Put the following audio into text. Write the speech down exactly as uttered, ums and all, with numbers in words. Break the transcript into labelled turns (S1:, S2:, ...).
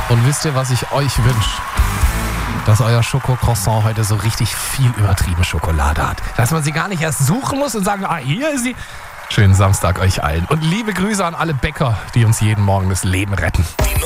S1: Und wisst ihr, was ich euch wünsche? Dass euer Schokocroissant heute so richtig viel übertriebene Schokolade hat. Dass man sie gar nicht erst suchen muss und sagen, ah, hier ist sie. Schönen Samstag euch allen. Und liebe Grüße an alle Bäcker, die uns jeden Morgen das Leben retten.